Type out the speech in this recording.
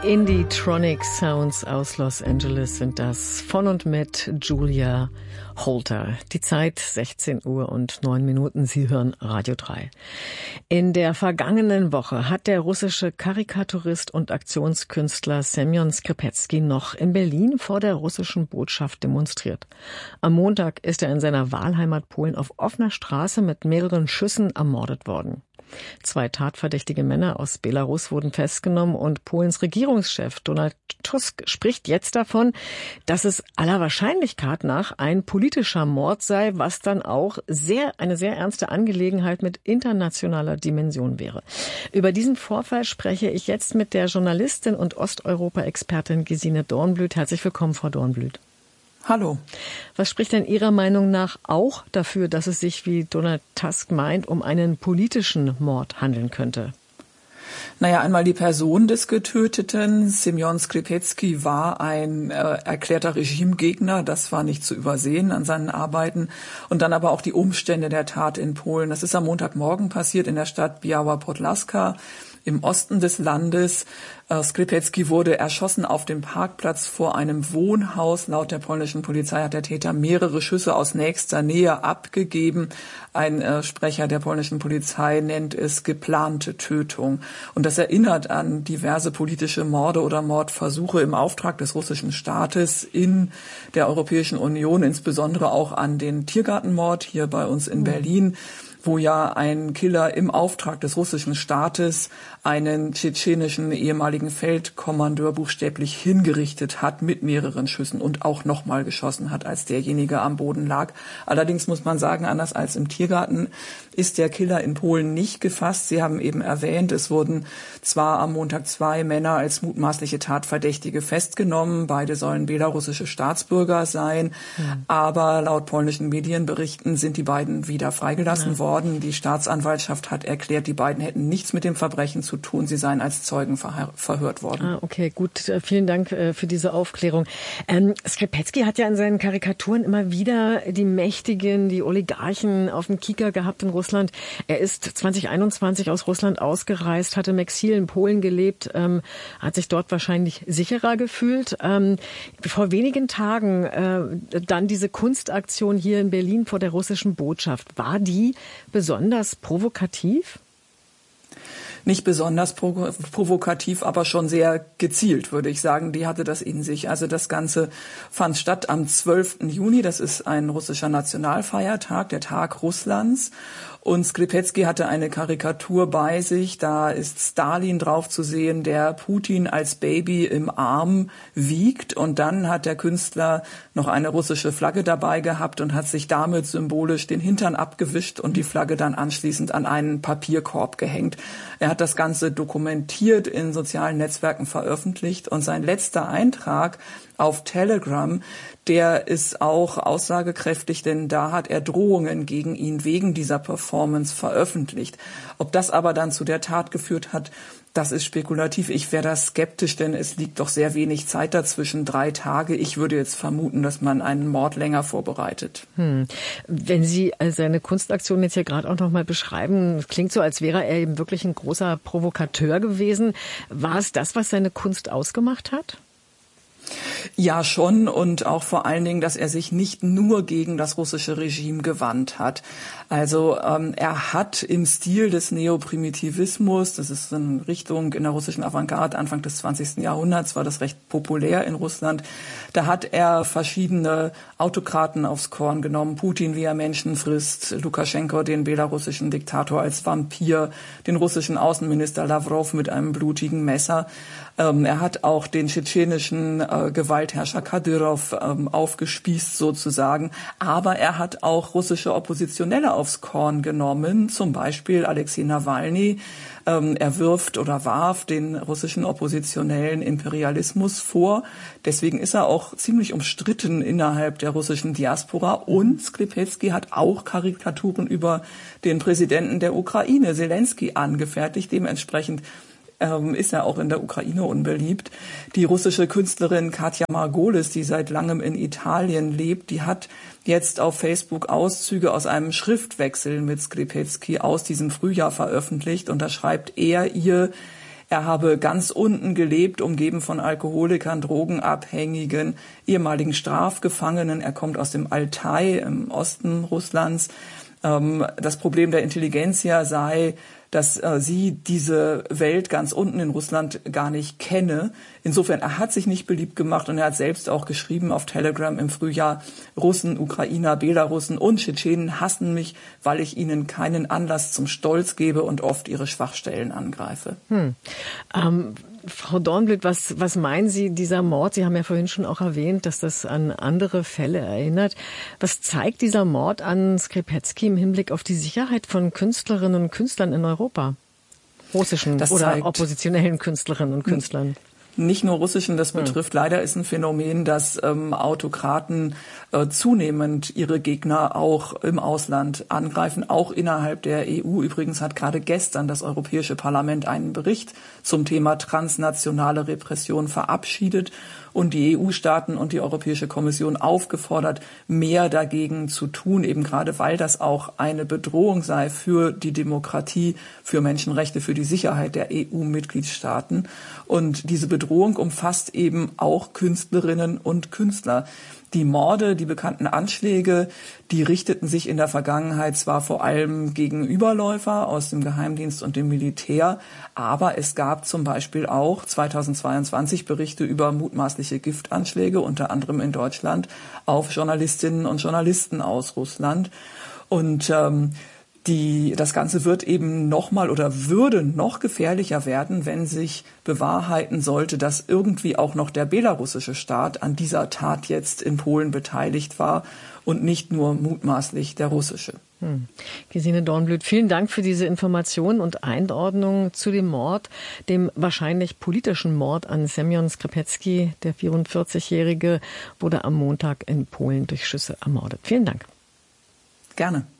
Indie-Tronic Sounds aus Los Angeles sind das, von und mit Julia Holter. Die Zeit 16:09. Sie hören Radio 3. In der vergangenen Woche hat der russische Karikaturist und Aktionskünstler Semjon Skripecki noch in Berlin vor der russischen Botschaft demonstriert. Am Montag ist er in seiner Wahlheimat Polen auf offener Straße mit mehreren Schüssen ermordet worden. 2 tatverdächtige Männer aus Belarus wurden festgenommen und Polens Regierungschef Donald Tusk spricht jetzt davon, dass es aller Wahrscheinlichkeit nach ein politischer Mord sei, was dann auch eine sehr ernste Angelegenheit mit internationaler Dimension wäre. Über diesen Vorfall spreche ich jetzt mit der Journalistin und Osteuropa-Expertin Gesine Dornblüt. Herzlich willkommen, Frau Dornblüt. Hallo. Was spricht denn Ihrer Meinung nach auch dafür, dass es sich, wie Donald Tusk meint, um einen politischen Mord handeln könnte? Naja, einmal die Person des Getöteten. Semjon Skripecki war ein erklärter Regimegegner. Das war nicht zu übersehen an seinen Arbeiten. Und dann aber auch die Umstände der Tat in Polen. Das ist am Montagmorgen passiert in der Stadt Biała Podlaska im Osten des Landes. Skripecki wurde erschossen auf dem Parkplatz vor einem Wohnhaus. Laut der polnischen Polizei hat der Täter mehrere Schüsse aus nächster Nähe abgegeben. Ein Sprecher der polnischen Polizei nennt es geplante Tötung. Und das erinnert an diverse politische Morde oder Mordversuche im Auftrag des russischen Staates in der Europäischen Union, insbesondere auch an den Tiergartenmord hier bei uns in Berlin, wo ja ein Killer im Auftrag des russischen Staates einen tschetschenischen ehemaligen Feldkommandeur buchstäblich hingerichtet hat mit mehreren Schüssen und auch nochmal geschossen hat, als derjenige am Boden lag. Allerdings muss man sagen, anders als im Tiergarten ist der Killer in Polen nicht gefasst. Sie haben eben erwähnt, es wurden zwar am Montag 2 Männer als mutmaßliche Tatverdächtige festgenommen. Beide sollen belarussische Staatsbürger sein. Aber laut polnischen Medienberichten sind die beiden wieder freigelassen worden. Die Staatsanwaltschaft hat erklärt, die beiden hätten nichts mit dem Verbrechen zu tun. Sie seien als Zeugen verhört worden. Okay, gut. Vielen Dank für diese Aufklärung. Skripecki hat ja in seinen Karikaturen immer wieder die Mächtigen, die Oligarchen auf dem Kieker gehabt in Russland. Er ist 2021 aus Russland ausgereist, hat im Exil in Polen gelebt, hat sich dort wahrscheinlich sicherer gefühlt. Vor wenigen Tagen dann diese Kunstaktion hier in Berlin vor der russischen Botschaft. War die besonders provokativ? Nicht besonders provokativ, aber schon sehr gezielt, würde ich sagen. Die hatte das in sich. Also das Ganze fand statt am 12. Juni. Das ist ein russischer Nationalfeiertag, der Tag Russlands. Und Skripecki hatte eine Karikatur bei sich. Da ist Stalin drauf zu sehen, der Putin als Baby im Arm wiegt. Und dann hat der Künstler noch eine russische Flagge dabei gehabt und hat sich damit symbolisch den Hintern abgewischt und die Flagge dann anschließend an einen Papierkorb gehängt. Er hat das Ganze dokumentiert, in sozialen Netzwerken veröffentlicht. Und sein letzter Eintrag auf Telegram, der ist auch aussagekräftig, denn da hat er Drohungen gegen ihn wegen dieser Performance veröffentlicht. Ob das aber dann zu der Tat geführt hat, das ist spekulativ. Ich wäre da skeptisch, denn es liegt doch sehr wenig Zeit dazwischen, 3 Tage. Ich würde jetzt vermuten, dass man einen Mord länger vorbereitet. Wenn Sie seine Kunstaktion jetzt hier gerade auch noch mal beschreiben, klingt so, als wäre er eben wirklich ein großer Provokateur gewesen. War es das, was seine Kunst ausgemacht hat? Ja, schon, und auch vor allen Dingen, dass er sich nicht nur gegen das russische Regime gewandt hat. Also er hat im Stil des Neoprimitivismus, das ist eine Richtung in der russischen Avantgarde Anfang des 20. Jahrhunderts, war das recht populär in Russland, da hat er verschiedene Autokraten aufs Korn genommen. Putin, wie er Menschen frisst, Lukaschenko, den belarussischen Diktator als Vampir, den russischen Außenminister Lavrov mit einem blutigen Messer. Er hat auch den tschetschenischen Gewaltherrscher Kadyrov aufgespießt sozusagen. Aber er hat auch russische Oppositionelle aufs Korn genommen, zum Beispiel Alexei Nawalny. Er wirft oder warf den russischen Oppositionellen Imperialismus vor. Deswegen ist er auch ziemlich umstritten innerhalb der russischen Diaspora. Und Skripecki hat auch Karikaturen über den Präsidenten der Ukraine, Selenskyj, angefertigt. Dementsprechend ist er auch in der Ukraine unbeliebt. Die russische Künstlerin Katja Margolis, die seit langem in Italien lebt, die hat jetzt auf Facebook Auszüge aus einem Schriftwechsel mit Skripecki aus diesem Frühjahr veröffentlicht. Und da schreibt er ihr: Er habe ganz unten gelebt, umgeben von Alkoholikern, Drogenabhängigen, ehemaligen Strafgefangenen. Er kommt aus dem Altai im Osten Russlands. Das Problem der Intelligenzia sei, dass sie diese Welt ganz unten in Russland gar nicht kenne. Insofern, er hat sich nicht beliebt gemacht und er hat selbst auch geschrieben auf Telegram im Frühjahr, Russen, Ukrainer, Belarussen und Tschetschenen hassen mich, weil ich ihnen keinen Anlass zum Stolz gebe und oft ihre Schwachstellen angreife. Frau Dornbluth, was meinen Sie, dieser Mord? Sie haben ja vorhin schon auch erwähnt, dass das an andere Fälle erinnert. Was zeigt dieser Mord an Skripetsky im Hinblick auf die Sicherheit von Künstlerinnen und Künstlern in Europa? Russischen oder oppositionellen Künstlerinnen und Künstlern? Nicht nur russischen, das betrifft leider ist ein Phänomen, dass Autokraten zunehmend ihre Gegner auch im Ausland angreifen, auch innerhalb der EU. Übrigens hat gerade gestern das Europäische Parlament einen Bericht zum Thema transnationale Repression verabschiedet und die EU-Staaten und die Europäische Kommission aufgefordert, mehr dagegen zu tun, eben gerade weil das auch eine Bedrohung sei für die Demokratie, für Menschenrechte, für die Sicherheit der EU-Mitgliedstaaten. Und diese Bedrohung umfasst eben auch Künstlerinnen und Künstler. Die Morde, die bekannten Anschläge, die richteten sich in der Vergangenheit zwar vor allem gegen Überläufer aus dem Geheimdienst und dem Militär, aber es gab zum Beispiel auch 2022 Berichte über mutmaßliche Giftanschläge, unter anderem in Deutschland, auf Journalistinnen und Journalisten aus Russland. Und das Ganze wird eben würde noch gefährlicher werden, wenn sich bewahrheiten sollte, dass irgendwie auch noch der belarussische Staat an dieser Tat jetzt in Polen beteiligt war und nicht nur mutmaßlich der russische. Gesine Dornbluth, vielen Dank für diese Informationen und Einordnung zu dem Mord, dem wahrscheinlich politischen Mord an Semjon Skripetsky. Der 44-Jährige wurde am Montag in Polen durch Schüsse ermordet. Vielen Dank. Gerne.